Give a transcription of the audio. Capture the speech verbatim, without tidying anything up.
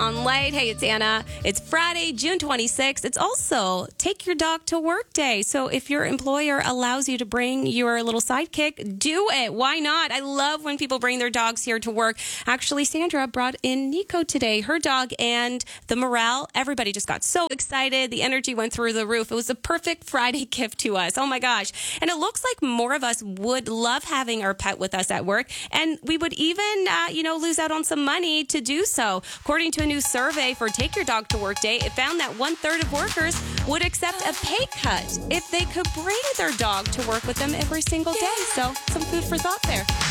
Sound Light. Hey, it's Anna. It's Friday, June twenty-sixth. It's also Take Your Dog to Work Day. So if your employer allows you to bring your little sidekick, do it. Why not? I love when people bring their dogs here to work. Actually, Sandra brought in Nico today, her dog, and the morale. Everybody just got so excited. The energy went through the roof. It was a perfect Friday gift to us. Oh my gosh. And it looks like more of us would love having our pet with us at work. And we would even, uh, you know, lose out on some money to do so. According to a new survey for Take Your Dog to Work Day, it found that one third of workers would accept a pay cut if they could bring their dog to work with them every single day. So some food for thought there.